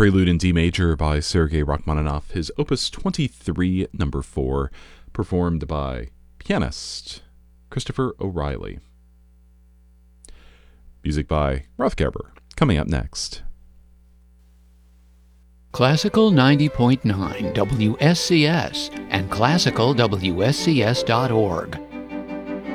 Prelude in D major by Sergei Rachmaninoff, his Opus 23, number 4, performed by pianist Christopher O'Reilly. Music by Ralph Gerber, coming up next. Classical 90.9 WSCS and classicalwscs.org